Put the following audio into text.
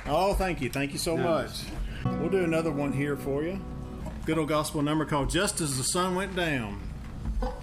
Oh, thank you. Thank you so much. We'll do another one here for you. Good old gospel number called Just As the Sun Went Down.